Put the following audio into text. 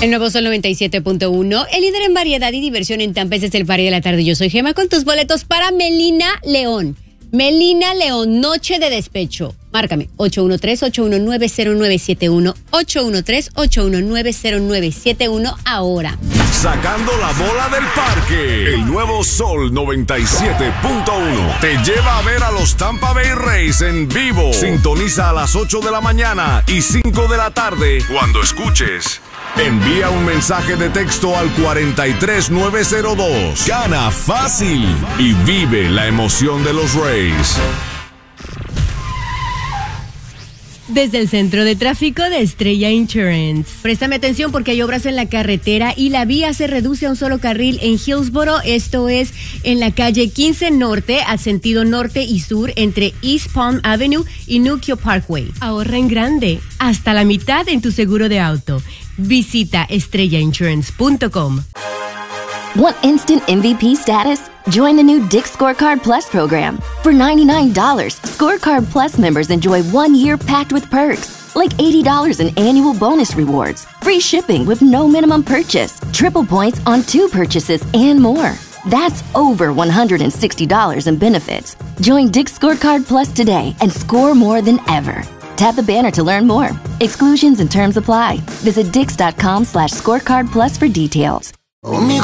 El nuevo Sol 97.1, el líder en variedad y diversión en Tampa. Este es el Party de la Tarde. Yo soy Gema con tus boletos para Melina León. Melina León, Noche de Despecho. Márcame, 813-819-0971, 813-819-0971 ahora. Sacando la bola del parque. El nuevo Sol 97.1 te lleva a ver a los Tampa Bay Rays en vivo. Sintoniza a las 8 de la mañana y 5 de la tarde cuando escuches. Envía un mensaje de texto al 43902. Gana fácil y vive la emoción de los Rays. Desde el Centro de Tráfico de Estrella Insurance. Préstame atención porque hay obras en la carretera y la vía se reduce a un solo carril en Hillsboro. Esto es en la calle 15 Norte, al sentido norte y sur, entre East Palm Avenue y Nukio Parkway. Ahorra en grande, hasta la mitad en tu seguro de auto. Visita estrellainsurance.com. Want instant MVP status? Join the new Dick's Scorecard Plus program. For $99, Scorecard Plus members enjoy 1 year packed with perks, like $80 in annual bonus rewards, free shipping with no minimum purchase, triple points on 2 purchases, and more. That's over $160 in benefits. Join Dick's Scorecard Plus today and score more than ever. Tap the banner to learn more. Exclusions and terms apply. Visit Dix.com/scorecard plus for details.